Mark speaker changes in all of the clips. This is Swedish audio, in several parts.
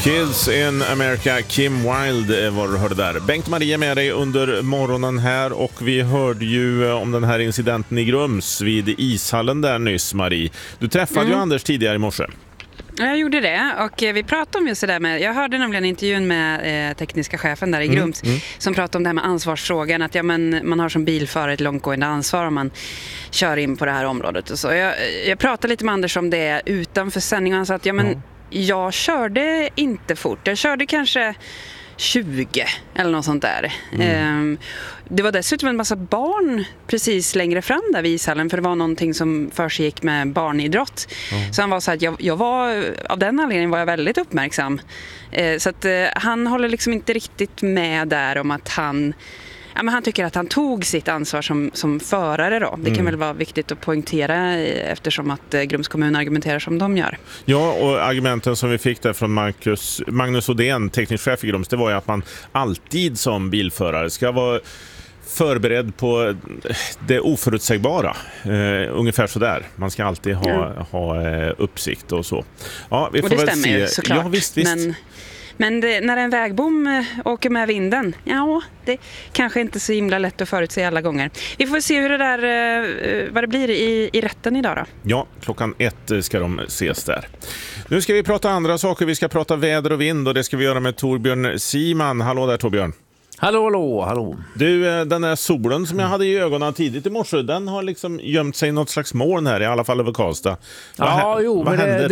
Speaker 1: Kids in America, Kim Wilde var du hörde där. Bengt Marie med dig under morgonen här och vi hörde ju om den här incidenten i Grums vid ishallen där nyss, Marie. Du träffade ju Anders tidigare i morse.
Speaker 2: Jag gjorde det och vi pratade om just det där med, jag hörde nämligen intervjun med tekniska chefen där i Grums som pratade om det här med ansvarsfrågan, att man har som bilförare ett långtgående ansvar om man kör in på det här området och så. Jag pratade lite med Anders om det utanför sändningen och sa att jag körde inte fort, jag körde kanske 20 eller något sånt där. Det var dessutom en massa barn precis längre fram där vid ishallen, för det var någonting som försiggick med barnidrott. Så han var så här att jag var, av den anledningen var jag väldigt uppmärksam. Så att han håller liksom inte riktigt med där om att han tycker att han tog sitt ansvar som förare då. Det kan väl vara viktigt att poängtera eftersom att Grums kommun argumenterar som de gör. Ja,
Speaker 1: och argumenten som vi fick där från Magnus Odén, teknisk chef i Grums, det var ju att man alltid som bilförare ska vara förberedd på det oförutsägbara. Ungefär så där. Man ska alltid ha uppsikt och så. Ja, vi får
Speaker 2: och det
Speaker 1: väl
Speaker 2: stämmer
Speaker 1: se.
Speaker 2: Ju såklart.
Speaker 1: Ja, visst.
Speaker 2: Men när en vägbom åker med vinden, det kanske inte så himla lätt att förutse alla gånger. Vi får se hur det där, vad det blir i rätten idag då.
Speaker 1: Ja, 1:00 ska de ses där. Nu ska vi prata andra saker. Vi ska prata väder och vind och det ska vi göra med Torbjörn Siman. Hallå där Torbjörn.
Speaker 3: Hallå.
Speaker 1: Du, den här solen som jag hade i ögonen tidigt i morse, den har liksom gömt sig i något slags moln här, i alla fall över Karlstad.
Speaker 3: Vad händer?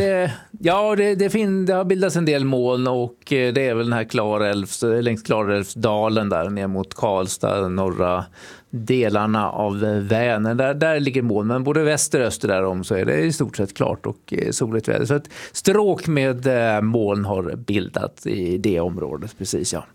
Speaker 3: Det har bildats en del moln och det är väl den här längs Klarälvsdalen där ner mot Karlstad, norra delarna av Vänern. Där ligger moln, men både väster och öster därom så är det i stort sett klart och soligt väder. Så ett stråk med moln har bildat i det området, precis ja.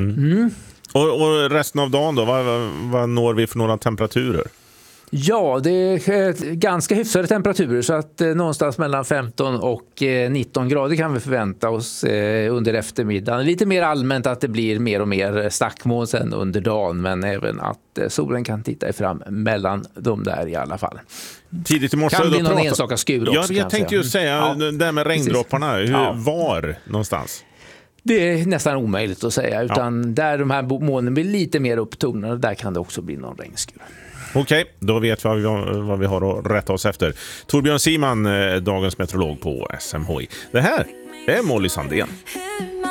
Speaker 1: Och resten av dagen då, vad når vi för några temperaturer?
Speaker 3: Ja, det är ganska hyfsade temperaturer så att någonstans mellan 15 och 19 grader kan vi förvänta oss under eftermiddagen. Lite mer allmänt att det blir mer och mer stackmoln sen under dagen, men även att solen kan titta fram mellan dem där i alla fall.
Speaker 1: Tidigt i morse
Speaker 3: kan bli någon enstaka skur också.
Speaker 1: Jag tänkte ju säga det här med regndropparna. Var någonstans?
Speaker 3: Det är nästan omöjligt att säga, utan där de här molnen blir lite mer upptonade, där kan det också bli någon regnskur.
Speaker 1: Okej, då vet vi vad vi har att rätta oss efter. Torbjörn Siman, dagens meteorolog på SMHI. Det här är Molly Sandén.